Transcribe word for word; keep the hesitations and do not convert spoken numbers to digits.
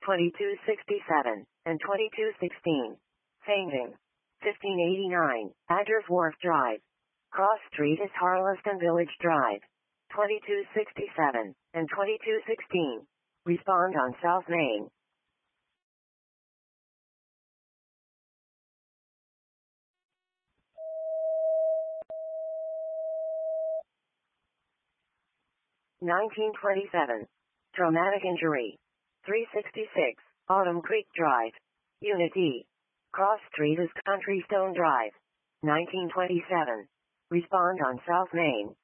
twenty-two sixty-seven, and twenty-two sixteen. Fainting. fifteen eighty-nine, Adders Wharf Drive. Cross Street is Harleston Village Drive. twenty-two sixty-seven, and twenty-two sixteen. Respond on South Main. nineteen twenty-seven. Traumatic injury. three sixty-six, Autumn Creek Drive. Unit E. Cross Street is Country Stone Drive. nineteen twenty-seven. Respond on South Main.